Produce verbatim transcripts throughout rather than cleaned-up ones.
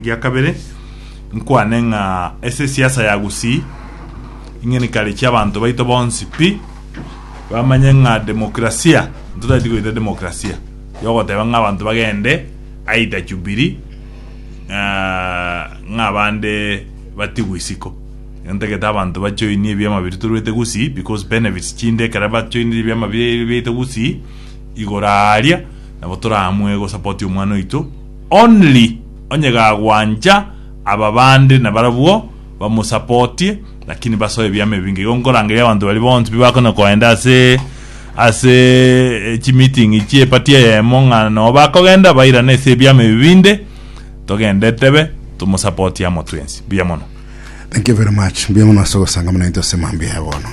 Gia kabere nkwane nga ese siasa ya Gusii ingene kali cy'abantu baito bonsi pi bamanye nga demokrasia ntuta digo ita demokrasia yogo teba nga abantu bagende aida Jubilee uh, nga bande batigwisiko nteke tabantu bajoini byama biturwete Gusii because benefits chinde karaba joini byama byete Gusii igoraria na botora amwe go support umwana ito only onyega gwanja ababande na barabuo bamusupportie lakini basoye byame bingi gongorange y'abantu bali bonzi bibako na kwenda ase ase chi meeting ichie patia ya monga no bakogenda baira nese byame bibinde togende tebe tumusupportia motwensi byamono. Thank you very much. Byamono so sanga mna into semambia yabono.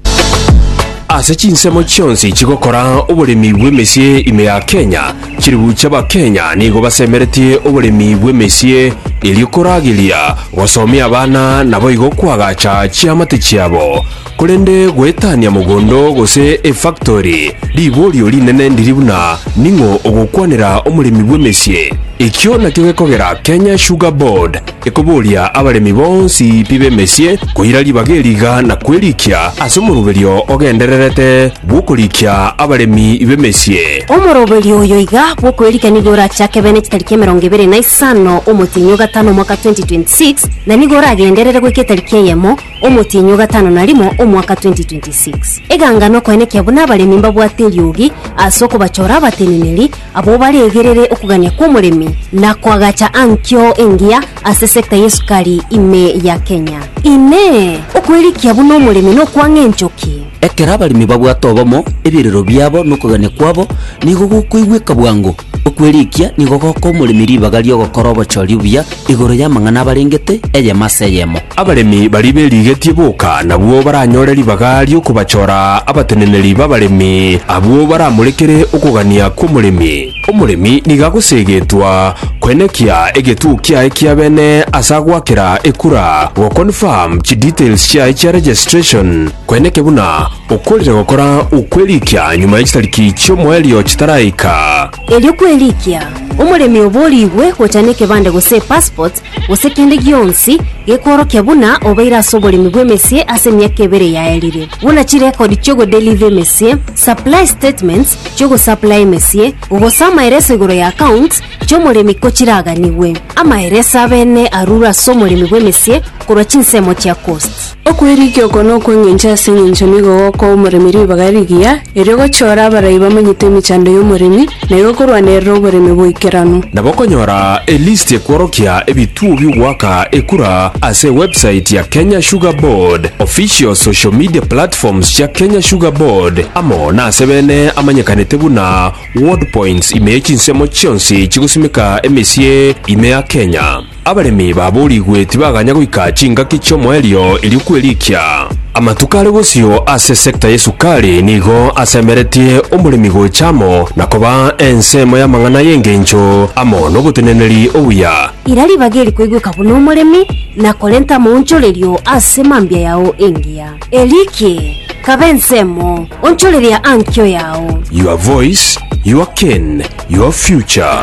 Ase chinsemo chonsi chigokora oburemi bw'emesie ime ya Kenya chiribu chaba Kenya nigo basemeretie oburemi bw'emesie ilikoragilia wasomia abana nabo igokwagacha chiamate chiabo kurende gwetania mugondo gose e factory libori olinene ndiribuna ningo ogokwanira omuremi bw'emesie ikyo nakyo gekogera Kenya Sugar Board ekoboria abaremi bonsi pibe mesie kuira libageriga na kwelikia asumuruberio ogendererete bukurikia abaremi ibe mesie omuruberio yoiga bukwelika nigora chake bene tariki mirongo ibiri na isano omutinyo gatano mwaka twenty twenty-six na nigora agenderere gwike tariki yemo omutinyo gatano na limo omwaka twenty twenty-six egangano kwene kyabuna abaremi mbabwateryogi asoko bachora abatenineri abo baregerere okugania kw'omuremi na kwagacha ankyo engia ase sekta yesukari ime ya Kenya ine okwelikia buno omuremi no kwangenchoki ekera abalimi babwatobomo ebirero byabo nokugania kwabo nigo gukwigwika bwangu okwelikia nigo goko omuremi ribagali ogokora obochori buya igoro yamang'ana abarengete eye maseyemo abalemi bali berigetie boka nabwo baranyorera ribagali okubachora abateneneri babalemi abwo baramurekere okugania kw'omuremi omuremi nigagusegetwa kwenekia egetu kia ekia bene asagwakira ekura go confirm chi details chia echa registration kweneke buna okolire gokora ukwelikia nyuma y'kitariki cyo mwelio kitaraika elyo kwelikia omuremi oboligwe gochaneke bande gose passport gose kende gyonsi gekoro kyabuna obeira sobolimi bw'emesie ase myaka ebere ya elire buna chi record cyo go deliver mesie supply statements cyo go supply mesie ugo sama erese goro ya account cyo muremi ko kiraganiwe ama eresa bene arura somuremi bw'emesie kuro chinsemo kya cost okwirikyo kono kwengencha singencho nigo ko omuremi ribagarigia eryo gochora baraiba manyite michando y'omuremi nayo korwanera oburemi bwikirano nabokonyora a list ekworokia ebituo by'ugwaka ekura ase website ya Kenya Sugar Board official social media platforms ya Kenya Sugar Board amo na sebene amanyekanete buna word points ime chinsemo chonsi chigusimika emesie ime ya Kenya abaremi babuligwe tibaganya gwika chinga kicho mwelio ili kwelikia amatukale gosio ase sekta yesukali nigo asemeretie omuremi gochamo nakoba ensemo ya mang'ana yengencho amo nobuteneneri obuya irali bageri kwigwika buno omuremi na kolenta moncholerio ase mambia yao engia elike kabensemo oncholeria ankyo yao your voice your kin your future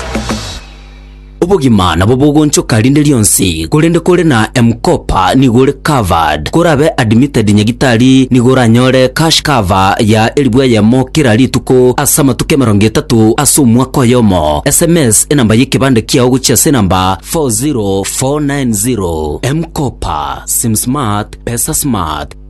obogima nabo bogonchoka rinde lyonsi kurende kore na M-Kopa nigore covered kurabe admitted nyagitari nigora nyore cash cover ya elibwa ya mokira rituko asama tuke mirongo itatu asumwa kwa yomo S M S enamba yikibande kia ogucha se namba four zero four nine zero M-Kopa sim smart pesa smart